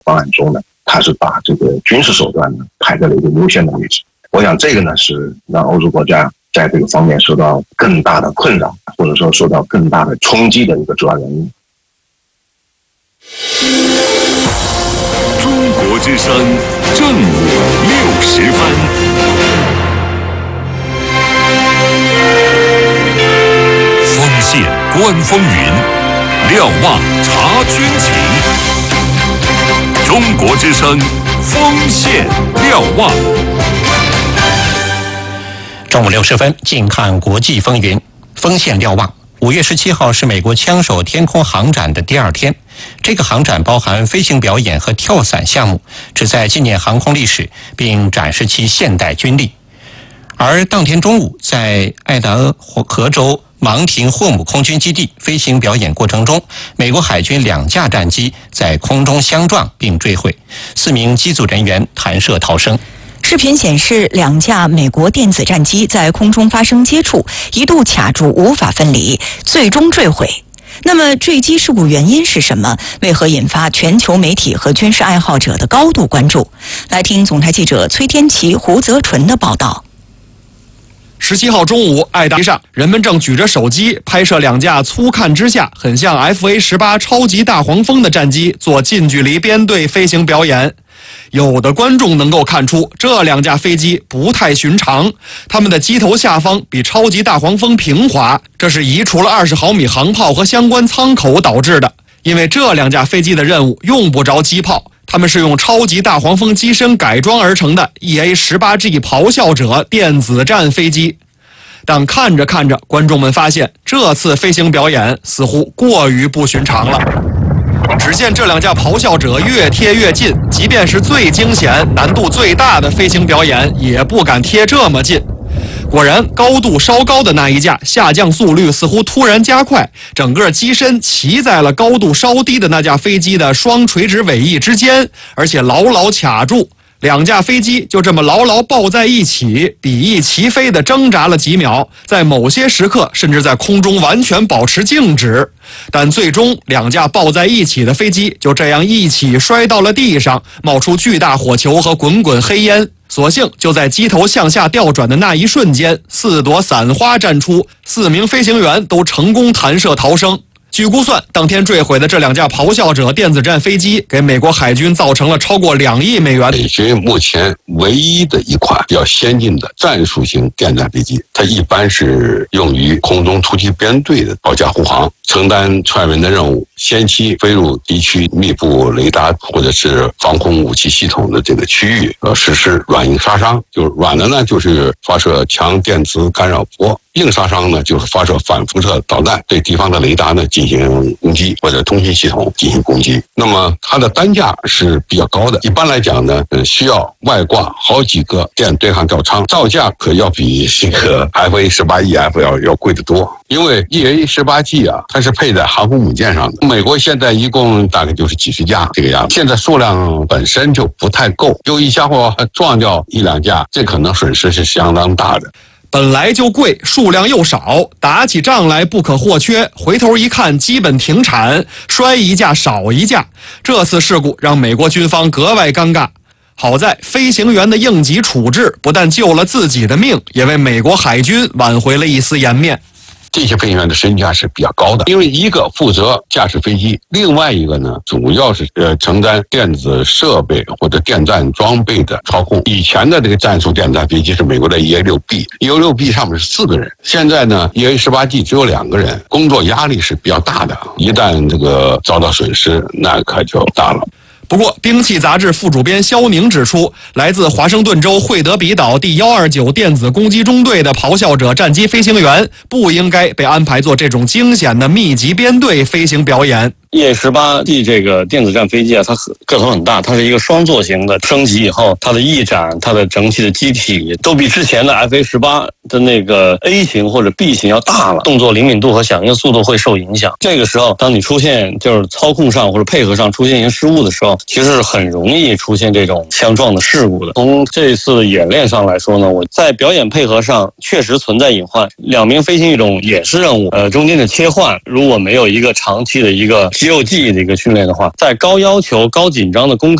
方案中呢，它是把这个军事手段呢排在了一个优先的位置。我想这个呢是让欧洲国家在这个方面受到更大的困扰，或者说受到更大的冲击的一个主要原因。 中国之声正午60分。锋线观风云，瞭望察军情。中国之声锋线瞭望。 中午60分，近看国际风云，锋线瞭望。5月17号是美国枪手天空航展的第2天，这个航展包含飞行表演和跳伞项目，旨在纪念航空历史，并展示其现代军力。而当天中午，在爱达荷州芒廷霍姆空军基地飞行表演过程中，美国海军2架战机在空中相撞并坠毁，4名机组人员弹射逃生。 视频显示，2架美国电子战机在空中发生接触，一度卡住无法分离，最终坠毁。那么坠机事故原因是什么？为何引发全球媒体和军事爱好者的高度关注？来听总台记者崔天琪、胡泽纯的报道。 17号中午，爱达上人们正举着手机拍摄2架粗看之下很像 FA-18 超级大黄蜂的战机做近距离编队飞行表演。有的观众能够看出，这2架飞机不太寻常，它们的机头下方比超级大黄蜂平滑，这是移除了20毫米航炮和相关舱口导致的。因为这2架飞机的任务用不着机炮，它们是用超级大黄蜂机身改装而成的 EA-18G 咆哮者电子战飞机。但看着看着，观众们发现这次飞行表演似乎过于不寻常了。只见这2架咆哮者越贴越近，即便是最惊险、难度最大的飞行表演，也不敢贴这么近。果然，高度稍高的那一架下降速率似乎突然加快，整个机身骑在了高度稍低的那架飞机的双垂直尾翼之间，而且牢牢卡住。2架飞机就这么牢牢抱在一起，比翼齐飞地挣扎了几秒，在某些时刻甚至在空中完全保持静止。但最终2架抱在一起的飞机就这样一起摔到了地上，冒出巨大火球和滚滚黑烟。所幸就在机头向下调转的那一瞬间，4朵伞花绽出，4名飞行员都成功弹射逃生。据估算，当天坠毁的这2架咆哮者电子战飞机给美国海军造成了超过2亿美元。 美军目前唯一的一款比较先进的战术型电战飞机，它一般是用于空中突击编队的保驾护航，承担穿云的任务，先期飞入敌区密布雷达或者是防空武器系统的这个区域，实施软硬杀伤。就是软的呢，就是发射强电磁干扰波；硬杀伤呢，就是发射反辐射导弹，对敌方的雷达呢进行攻击，或者通信系统进行攻击。那么它的单价是比较高的，一般来讲呢，需要外挂好几个电对抗吊舱，造价可要比这个 FA-18EF 要贵得多。因为 EA-18G 啊，它是配在航空母舰上的。美国现在一共大概就是几十架这个样子，现在数量本身就不太够，就一家伙撞掉1-2架，这可能损失是相当大的。 本来就贵，数量又少，打起仗来不可或缺。回头一看，基本停产，摔一架少一架。这次事故让美国军方格外尴尬。好在飞行员的应急处置不但救了自己的命，也为美国海军挽回了一丝颜面。 这些飞行员的身价是比较高的，因为一个负责驾驶飞机，另外一个呢，主要是承担电子设备或者电战装备的操控。以前的这个战术电战飞机是美国的 EA-6B，EA-6B 上面是4个人，现在呢 EA-18G 只有2个人，工作压力是比较大的，一旦这个遭到损失，那可就大了。 不过，兵器杂志副主编肖宁指出，来自华盛顿州惠德比岛第129电子攻击中队的咆哮者战机飞行员不应该被安排做这种惊险的密集编队飞行表演。 EA-18G 这个电子战飞机啊，它个头很大，它是一个双座型的，升级以后，它的翼展、它的整体的机体都比之前的 FA-18的那个 A 型或者 B 型要大了，动作灵敏度和响应速度会受影响。这个时候，当你出现就是操控上或者配合上出现一些失误的时候，其实是很容易出现这种相撞的事故的。从这次的演练上来说呢，我在表演配合上确实存在隐患。2名飞行一种演示任务，中间的切换如果没有一个长期的一个肌肉记忆的一个训练的话，在高要求、高紧张的攻